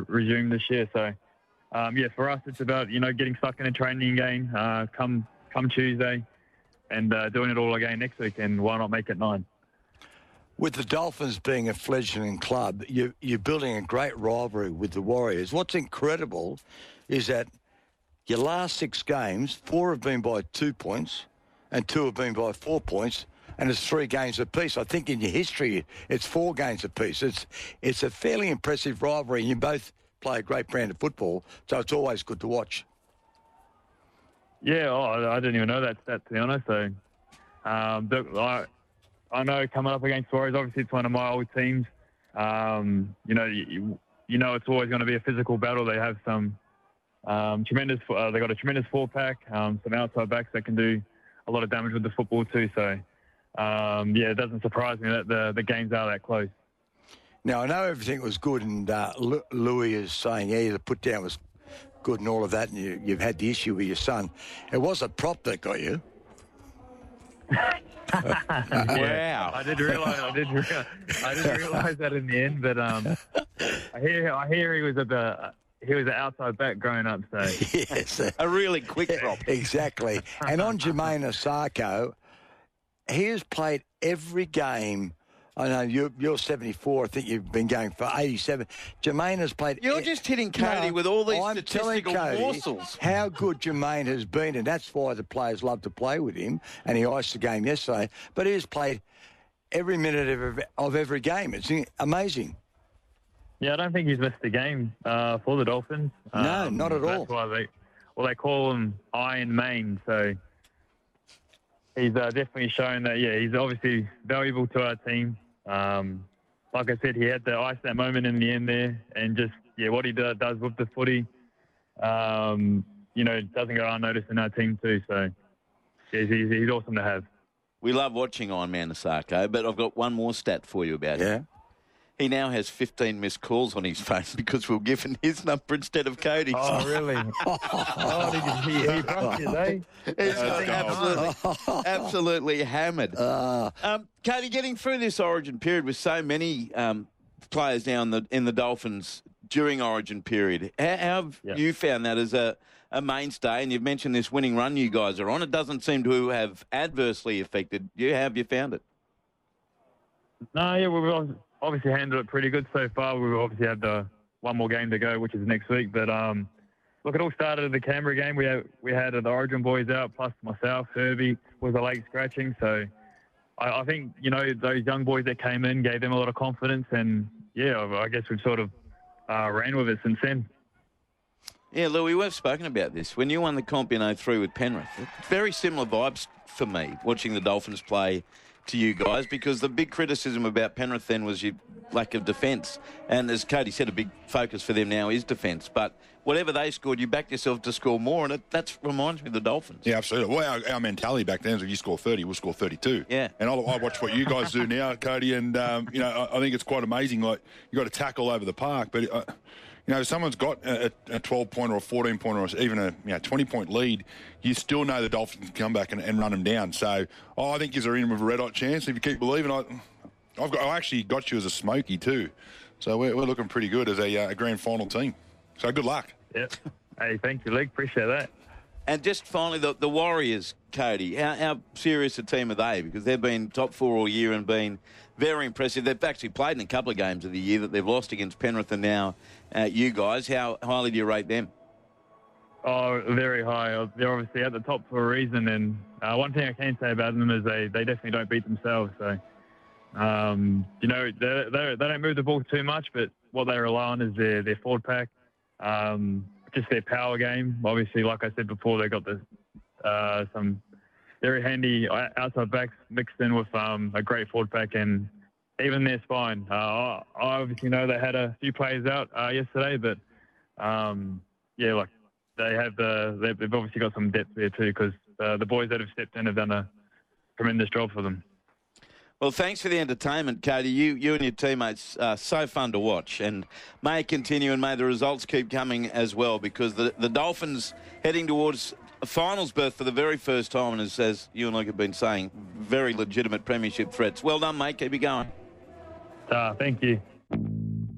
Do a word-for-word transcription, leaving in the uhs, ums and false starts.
resume this year. So, um, yeah, for us, it's about, you know, getting stuck in a training game uh, come come Tuesday and uh, doing it all again next week. And why not make it nine? With the Dolphins being a fledgling club, you, you're building a great rivalry with the Warriors. What's incredible is that your last six games, four have been by two points and two have been by four points, and it's three games apiece. I think in your history, it's four games apiece. It's, it's a fairly impressive rivalry, and you both play a great brand of football, so it's always good to watch. Yeah, oh, I didn't even know that stat, to be honest. So, um, I... I know coming up against Warriors, obviously it's one of my old teams. Um, you know, you, you know it's always going to be a physical battle. They have some um, tremendous. Uh, they got a tremendous four pack, um, some outside backs that can do a lot of damage with the football too. So, um, yeah, it doesn't surprise me that the the games are that close. Now I know everything was good, and uh, Louis is saying, yeah, the put down was good and all of that, and you, you've had the issue with your son. It was a prop that got you. Yeah, Wow! I did realize. I did. Realize, I didn't realize that in the end, but um, I hear. I hear he was a the, he was an outside back growing up. So yes, A really quick drop. exactly. And on Jermaine Osako, he has played every game. I know you're, you're seventy-four. I think you've been going for eighty-seven. Jermaine has played... You're just hitting Cody No, with all these I'm telling statistical Cody morsels. how good Jermaine has been, and that's why the players love to play with him, and he iced the game yesterday. But he has played every minute of every, of every game. It's amazing. yeah, I don't think he's missed a game uh, for the Dolphins. No, Um, not at all. That's why they, well, they call him Iron Main. So he's uh, definitely shown that. Yeah, he's obviously valuable to our team. Um, like I said, he had to ice that moment in the end there, and just yeah, what he do, does with the footy, um, you know, doesn't go unnoticed in our team too. So yeah, he's, he's awesome to have. We love watching Iron Man Osako, but I've got one more stat for you about him. Yeah. He now has fifteen missed calls on his phone because we've given his number instead of Cody's. Oh, really? oh, did you, he, he brushed it, eh? He's Oh, got absolutely, absolutely hammered. Uh, Um, Cody, getting through this Origin period with so many um, players now in the in the Dolphins during Origin period, how, how have Yeah. you found that as a, a mainstay? And you've mentioned this winning run you guys are on. It doesn't seem to have adversely affected you. How have you found it? No, yeah, we've obvi- obviously handled it pretty good so far. We've obviously had the one more game to go, which is next week. But um, look, it all started at the Canberra game. We had, we had the Origin boys out, plus myself. Herbie was a leg scratching. So I, I think, you know, those young boys that came in gave them a lot of confidence. And, yeah, I guess we've sort of uh, ran with it since then. Yeah, Louis, we've spoken about this. When you won the comp in oh three with Penrith, very similar vibes for me, watching the Dolphins play to you guys, because the big criticism about Penrith then was your lack of defence. And as Cody said, a big focus for them now is defence. But whatever they scored, you backed yourself to score more, and it that reminds me of the Dolphins. Yeah, absolutely. Well, our, our mentality back then is if you score thirty, we'll score thirty-two. Yeah. And I, I watch what you guys do now, Cody, and, um, you know, I, I think it's quite amazing. Like, you got to tackle over the park, but... Uh, You know, if someone's got a, a twelve-point or a fourteen-point or even a you know, twenty-point lead, you still know the Dolphins can come back and, and run them down. So, oh, I think you're in with a red-hot chance. If you keep believing, I, I've got, I actually got you as a smoky too. So we're, we're looking pretty good as a, uh, a grand final team. So good luck. Yep. Hey, thank you, Leg. Appreciate that. And just finally, the, the Warriors, Cody, how, how serious a team are they? Because they've been top four all year and been very impressive. They've actually played in a couple of games of the year that they've lost against Penrith and now uh, you guys. How highly do you rate them? Oh, very high. They're obviously at the top for a reason. And uh, one thing I can say about them is they, they definitely don't beat themselves. So, um, you know, they they they don't move the ball too much, but what they rely on is their, their forward pack, um, just their power game. Obviously, like I said before, they got the, uh, some very handy outside backs mixed in with um, a great forward pack and even their spine. Uh, I obviously know they had a few players out uh, yesterday, but um, yeah, like they have the they've obviously got some depth there too because uh, the boys that have stepped in have done a tremendous job for them. Well, thanks for the entertainment, Cody. You you and your teammates are so fun to watch, and may it continue and may the results keep coming as well, because the, the Dolphins heading towards a finals berth for the very first time, and as, as you and I have been saying, very legitimate premiership threats. Well done, mate. Keep it going. Uh, thank you.